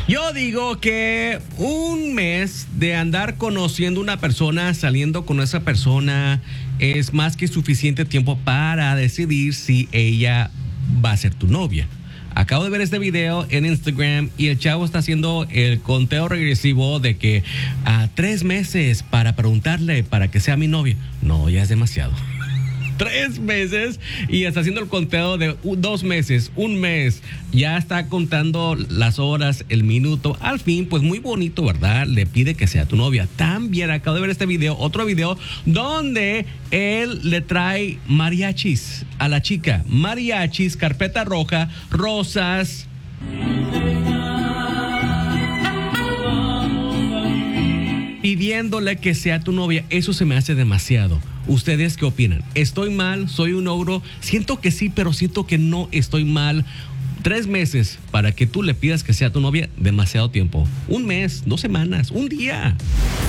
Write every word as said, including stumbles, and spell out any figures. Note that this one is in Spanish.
Yo digo que un mes de andar conociendo una persona, saliendo con esa persona, es más que suficiente tiempo para decidir si ella va a ser tu novia. Acabo de ver este video en Instagram y el chavo está haciendo el conteo regresivo de que a tres meses para preguntarle para que sea mi novia. No, ya es demasiado. Tres meses y está haciendo el conteo de u- dos meses, un mes. Ya está contando las horas, el minuto. Al fin, pues muy bonito, ¿verdad? Le pide que sea tu novia. También acabo de ver este video, otro video, donde él le trae mariachis a la chica. Mariachis, carpeta roja, rosas. Pidiéndole que sea tu novia. Eso se me hace demasiado. ¿Ustedes qué opinan? ¿Estoy mal? ¿Soy un ogro? Siento que sí, pero siento que no estoy mal. Tres meses para que tú le pidas que sea tu novia, demasiado tiempo. Un mes, dos semanas, un día.